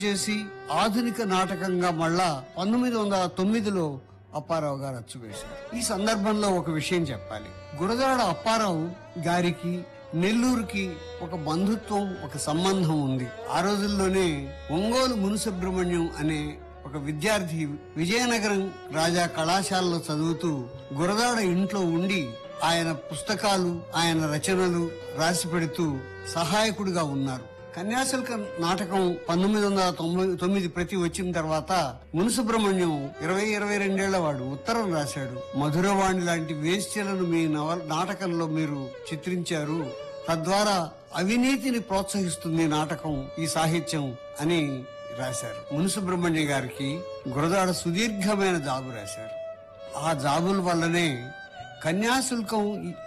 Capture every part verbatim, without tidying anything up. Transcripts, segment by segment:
చేసి ఆధునిక నాటకంగా మళ్ళా పంతొమ్మిది వందల తొమ్మిదిలో అప్పారావు గారు అచ్చువేశారు. ఈ సందర్భంలో ఒక విషయం చెప్పాలి. గురజాడ అప్పారావు గారికి నెల్లూరుకి ఒక బంధుత్వం, ఒక సంబంధం ఉంది. ఆ రోజుల్లోనే ఒంగోలు మునిసుబ్రహ్మణ్యం అనే ఒక విద్యార్థి విజయనగరం రాజా కళాశాలలో చదువుతూ గురజాడ ఇంట్లో ఉండి ఆయన పుస్తకాలు, ఆయన రచనలు రాసి పెడుతూ సహాయకుడిగా ఉన్నారు. కన్యాశుల్క నాటకం పంతొమ్మిది వందల తొంభై తొమ్మిది ప్రతి వచ్చిన తర్వాత మునిసుబ్రహ్మణ్యం ఇరవై ఇరవై రెండేళ్ల వాడు ఉత్తరం రాశాడు. మధురవాణి లాంటి వేశ్యలను మీ నవల నాటకంలో మీరు చిత్రించారు, తద్వారా అవినీతిని ప్రోత్సహిస్తుంది నాటకం, ఈ సాహిత్యం అని రాశారు. మునిసుబ్రహ్మణ్య గారికి గురజాడ సుదీర్ఘమైన జాబు రాశారు. ఆ జాబుల వల్లనే కన్యాశుల్కం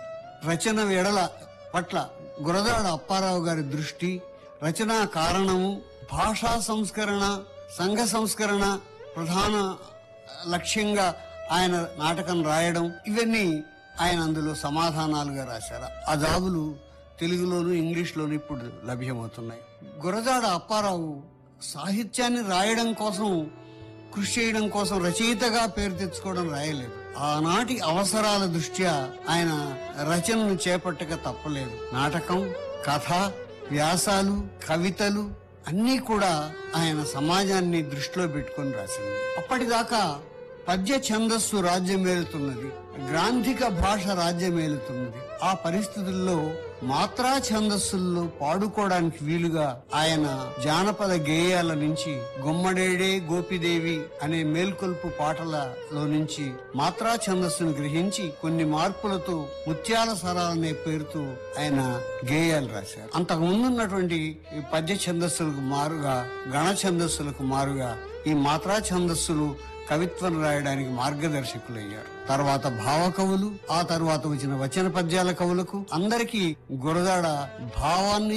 రచన ఎడల పట్ల గురజాడ అప్పారావు గారి దృష్టి, రచనా కారణము, భాషా సంస్కరణ, సంఘ సంస్కరణ ప్రధాన లక్ష్యంగా ఆయన నాటకం రాయడం, ఇవన్నీ ఆయన అందులో సమాధానాలుగా రాశారు. ఆ జాబులు తెలుగులోను ఇంగ్లీష్లోను ఇప్పుడు లభ్యమవుతున్నాయి. గురజాడ అప్పారావు సాహిత్యాన్ని రాయడం కోసం, కృషి చేయడం కోసం రచయితగా పేరు తెచ్చుకోవడం రాయలేదు. ఆనాటి అవసరాల దృష్ట్యా ఆయన రచనను చేపట్టక తప్పలేదు. నాటకం, కథ, వ్యాసాలు, కవితలు అన్నీ కూడా ఆయన సమాజాన్ని దృష్టిలో పెట్టుకొని రాసింది. అప్పటిదాకా పద్య ఛందస్సు రాజ్యమేలుతున్నది, గ్రాంధిక భాష రాజ్యమేలుతున్నది. ఆ పరిస్థితుల్లో మాత్రా ఛందస్సుల్లో పాడుకోవడానికి వీలుగా ఆయన జానపద గేయాల నుంచి గుమ్మడేడే గోపిదేవి అనే మేల్కొల్పు పాటలలో నుంచి మాత్రా ఛందస్సును గ్రహించి కొన్ని మార్పులతో ముత్యాల సరాలనే పేరుతో ఆయన గేయాలు రాశారు. అంతకు ముందున్నటువంటి పద్య ఛందస్సులకు మారుగా, గణ ఛందస్సులకు మారుగా ఈ మాత్రా ఛందస్సులు కవిత్వం రాయడానికి మార్గదర్శకులయ్యారు. తర్వాత భావ కవులు, ఆ తర్వాత వచ్చిన వచన పద్యాల కవులకు అందరికీ గురజాడ భావాన్ని,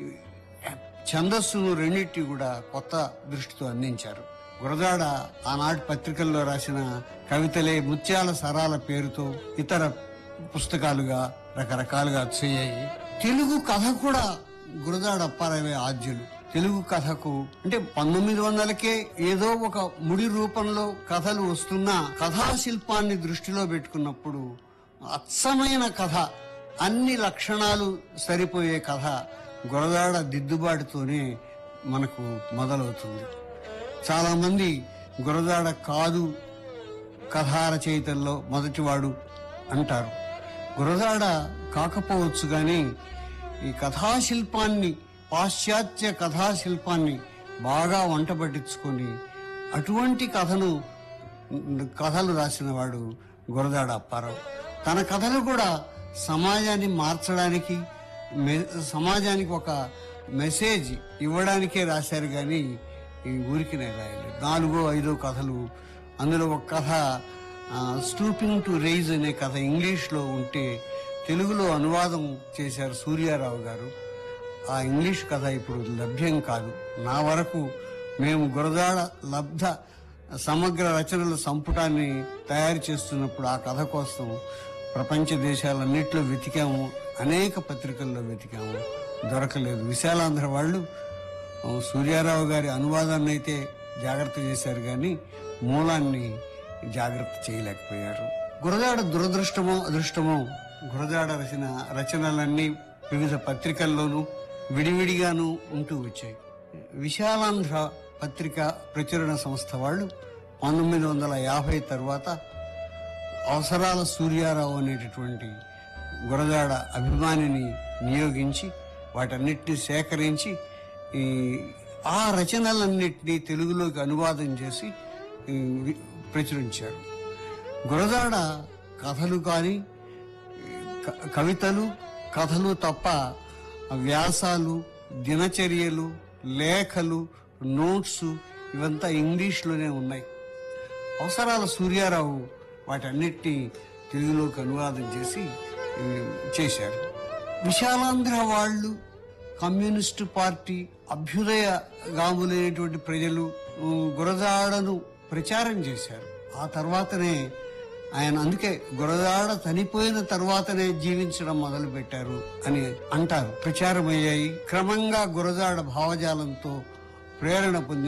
ఛందస్సును రెండింటి కూడా కొత్త దృష్టితో అందించారు. గురజాడ ఆనాటి పత్రికల్లో రాసిన కవితలే ముత్యాల సరాల పేరుతో ఇతర పుస్తకాలుగా రకరకాలుగా వచ్చాయి. తెలుగు కథ కూడా గురజాడ అప్పారావే ఆద్యులు. తెలుగు కథకు అంటే పంతొమ్మిది వందలకే ఏదో ఒక ముడి రూపంలో కథలు వస్తున్నా కథాశిల్పాన్ని దృష్టిలో పెట్టుకున్నప్పుడు అచ్చమైన కథ, అన్ని లక్షణాలు సరిపోయే కథ గురజాడ దిద్దుబాటుతోనే మనకు మొదలవుతుంది. చాలా మంది గురజాడ కాదు కథా రచయితల్లో మొదటివాడు అంటారు. గురజాడ కాకపోవచ్చు గాని ఈ కథాశిల్పాన్ని, పాశ్చాత్య కథాశిల్పాన్ని బాగా వంట పట్టించుకొని అటువంటి కథను కథలు రాసిన వాడు గురజాడ అప్పారావు. తన కథలు కూడా సమాజాన్ని మార్చడానికి, సమాజానికి ఒక మెసేజ్ ఇవ్వడానికే రాశారు గాని ఈ ఊరికినే రాయలేదు. నాలుగో ఐదో కథలు, అందులో ఒక కథ స్టూపింగ్ టు రైజ్ అనే కథ ఇంగ్లీష్ లో ఉంటే తెలుగులో అనువాదం చేశారు సూర్యారావు గారు. ఆ ఇంగ్లీష్ కథ ఇప్పుడు లభ్యం కాదు. నా వరకు మేము గురజాడ లబ్ధ సమగ్ర రచనల సంపుటాన్ని తయారు చేస్తున్నప్పుడు ఆ కథ కోసం ప్రపంచ దేశాలన్నిట్లో వెతికాము, అనేక పత్రికల్లో వెతికాము, దొరకలేదు. విశాలాంధ్ర వాళ్ళు సూర్యారావు గారి అనువాదాన్ని అయితే జాగ్రత్త చేశారు కానీ మూలాన్ని జాగ్రత్త చేయలేకపోయారు. గురజాడ దురదృష్టమో అదృష్టమో గురజాడ రచన రచనలన్నీ వివిధ పత్రికల్లోనూ విడివిడిగాను ఉంటూ వచ్చాయి. విశాలాంధ్ర పత్రిక ప్రచురణ సంస్థ వాళ్ళు పంతొమ్మిది వందల యాభై తర్వాత అవసరాల సూర్యారావు అనేటటువంటి గురజాడ అభిమానిని నియోగించి వాటన్నిటిని సేకరించి ఈ ఆ రచనలన్నిటినీ తెలుగులోకి అనువాదం చేసి ప్రచురించారు. గురజాడ కథలు కానీ, కవితలు, కథలు తప్ప వ్యాసాలు, దినచర్యలు, లేఖలు, నోట్స్ ఇవంతా ఇంగ్లీష్లోనే ఉన్నాయి. అవసరాల సూర్యారావు వాటన్నిటినీ తెలుగులోకి అనువాదం చేసి చేశారు. విశాలాంధ్ర వాళ్ళు, కమ్యూనిస్టు పార్టీ, అభ్యుదయ గాములైనటువంటి ప్రజలు గురజాడను ప్రచారం చేశారు. ఆ తర్వాతనే ఆయన, అందుకే గురజాడ చనిపోయిన తర్వాతనే జీవించడం మొదలు పెట్టారు అని అంటారు. ప్రచారం అయ్యాయి. క్రమంగా గురజాడ భావజాలంతో ప్రేరణ పొంది